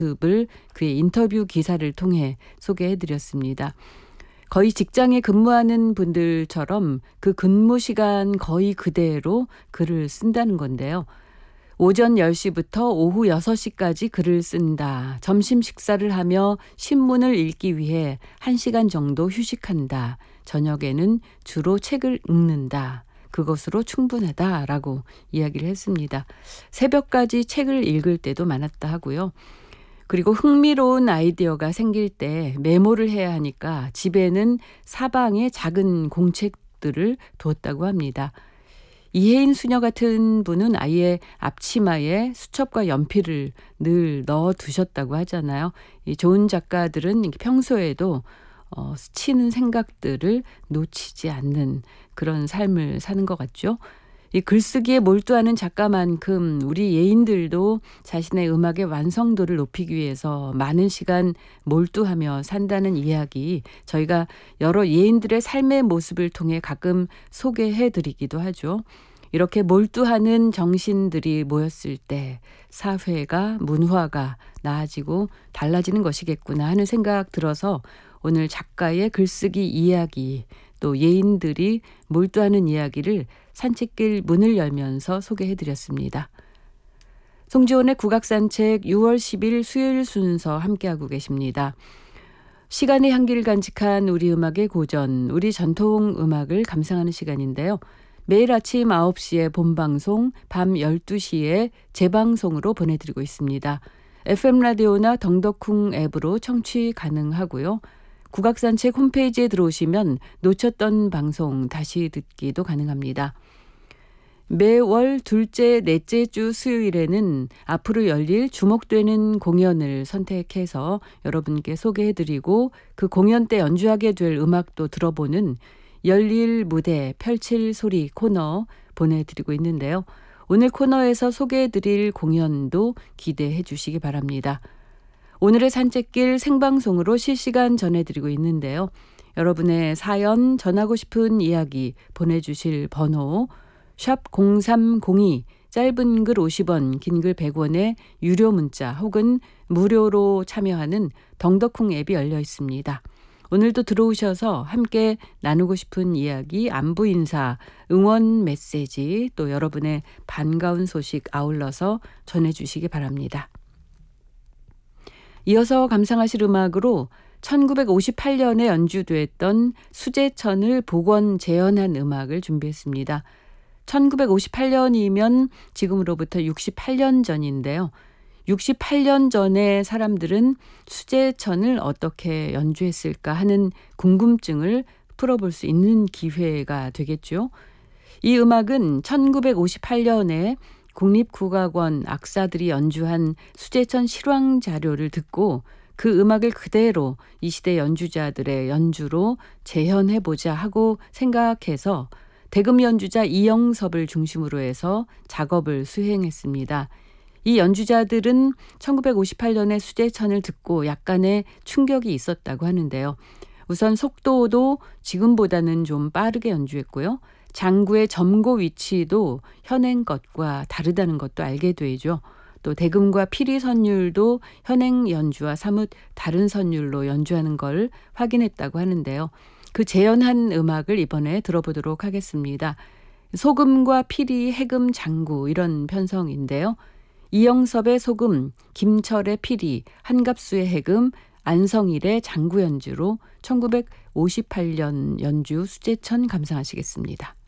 모습을 그의 인터뷰 기사를 통해 소개해드렸습니다. 거의 직장에 근무하는 분들처럼 그 근무 시간 거의 그대로 글을 쓴다는 건데요. 오전 10시부터 오후 6시까지 글을 쓴다. 점심 식사를 하며 신문을 읽기 위해 1시간 정도 휴식한다. 저녁에는 주로 책을 읽는다. 그것으로 충분하다라고 이야기를 했습니다. 새벽까지 책을 읽을 때도 많았다 하고요. 그리고 흥미로운 아이디어가 생길 때 메모를 해야 하니까 집에는 사방에 작은 공책들을 두었다고 합니다. 이혜인 수녀 같은 분은 아예 앞치마에 수첩과 연필을 늘 넣어 두셨다고 하잖아요. 이 좋은 작가들은 평소에도 스치는 생각들을 놓치지 않는 그런 삶을 사는 것 같죠. 이 글쓰기에 몰두하는 작가만큼 우리 예인들도 자신의 음악의 완성도를 높이기 위해서 많은 시간 몰두하며 산다는 이야기, 저희가 여러 예인들의 삶의 모습을 통해 가끔 소개해드리기도 하죠. 이렇게 몰두하는 정신들이 모였을 때 사회가, 문화가 나아지고 달라지는 것이겠구나 하는 생각 들어서 오늘 작가의 글쓰기 이야기, 또 예인들이 몰두하는 이야기를 산책길 문을 열면서 소개해드렸습니다. 송지원의 국악산책 6월 10일 수요일 순서 함께하고 계십니다. 시간의 향기를 간직한 우리 음악의 고전, 우리 전통 음악을 감상하는 시간인데요. 매일 아침 9시에 본방송, 밤 12시에 재방송으로 보내드리고 있습니다. FM라디오나 덩덕쿵 앱으로 청취 가능하고요. 국악산책 홈페이지에 들어오시면 놓쳤던 방송 다시 듣기도 가능합니다. 매월 둘째, 넷째 주 수요일에는 앞으로 열릴 주목되는 공연을 선택해서 여러분께 소개해드리고 그 공연 때 연주하게 될 음악도 들어보는 열릴 무대, 펼칠 소리 코너 보내드리고 있는데요. 오늘 코너에서 소개해드릴 공연도 기대해 주시기 바랍니다. 오늘의 산책길 생방송으로 실시간 전해드리고 있는데요. 여러분의 사연, 전하고 싶은 이야기 보내주실 번호 샵 0302, 짧은 글 50원, 긴 글 100원의 유료 문자 혹은 무료로 참여하는 덩덕쿵 앱이 열려 있습니다. 오늘도 들어오셔서 함께 나누고 싶은 이야기, 안부 인사, 응원 메시지, 또 여러분의 반가운 소식 아울러서 전해주시기 바랍니다. 이어서 감상하실 음악으로 1958년에 연주됐던 수제천을 복원 재현한 음악을 준비했습니다. 1958년이면 지금으로부터 68년 전인데요. 68년 전에 사람들은 수제천을 어떻게 연주했을까 하는 궁금증을 풀어볼 수 있는 기회가 되겠죠. 이 음악은 1958년에 국립국악원 악사들이 연주한 수제천 실황 자료를 듣고 그 음악을 그대로 이 시대 연주자들의 연주로 재현해보자 하고 생각해서 대금 연주자 이영섭을 중심으로 해서 작업을 수행했습니다. 이 연주자들은 1958년에 수제천을 듣고 약간의 충격이 있었다고 하는데요. 우선 속도도 지금보다는 좀 빠르게 연주했고요. 장구의 점고 위치도 현행 것과 다르다는 것도 알게 되죠. 또 대금과 피리 선율도 현행 연주와 사뭇 다른 선율로 연주하는 걸 확인했다고 하는데요. 그 재현한 음악을 이번에 들어보도록 하겠습니다. 소금과 피리, 해금, 장구 이런 편성인데요. 이영섭의 소금, 김철의 피리, 한갑수의 해금, 안성일의 장구 연주로 1958년 연주 수제천 감상하시겠습니다.